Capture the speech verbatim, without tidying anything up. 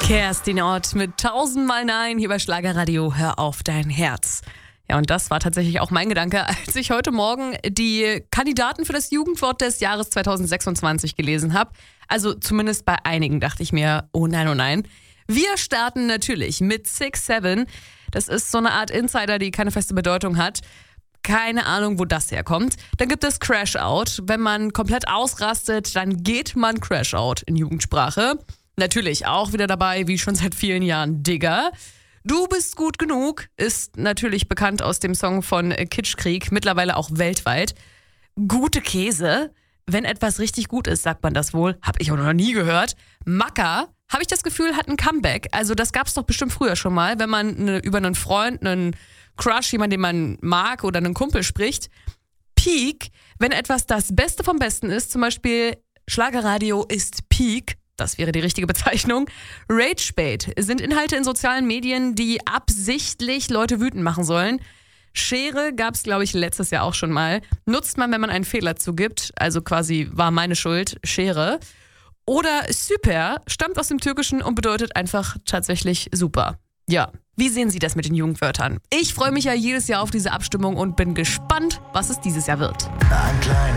Kerstin Ott mit tausendmal Nein hier bei Schlagerradio. Hör auf dein Herz. Ja, und das war tatsächlich auch mein Gedanke, als ich heute Morgen die Kandidaten für das Jugendwort des Jahres zwanzig sechsundzwanzig gelesen habe. Also zumindest bei einigen dachte ich mir, oh nein, oh nein. Wir starten natürlich mit Six Seven. Das ist so eine Art Insider, die keine feste Bedeutung hat. Keine Ahnung, wo das herkommt. Dann gibt es Crash Out. Wenn man komplett ausrastet, dann geht man Crash Out in Jugendsprache. Natürlich auch wieder dabei, wie schon seit vielen Jahren, Digger. Du bist gut genug ist natürlich bekannt aus dem Song von Kitschkrieg, mittlerweile auch weltweit. Gute Käse, wenn etwas richtig gut ist, sagt man das wohl. Hab ich auch noch nie gehört. Macker, habe ich das Gefühl, hat ein Comeback. Also das gab's doch bestimmt früher schon mal, wenn man ne, über einen Freund, einen Crush, jemanden, den man mag oder einen Kumpel spricht. Peak, wenn etwas das Beste vom Besten ist, zum Beispiel Schlagerradio ist Peak. Das wäre die richtige Bezeichnung. Ragebait sind Inhalte in sozialen Medien, die absichtlich Leute wütend machen sollen. Schere gab es, glaube ich, letztes Jahr auch schon mal. Nutzt man, wenn man einen Fehler zugibt, also quasi war meine Schuld, Schere. Oder Süper stammt aus dem Türkischen und bedeutet einfach tatsächlich super. Ja, wie sehen Sie das mit den Jugendwörtern? Ich freue mich ja jedes Jahr auf diese Abstimmung und bin gespannt, was es dieses Jahr wird. Ein kleines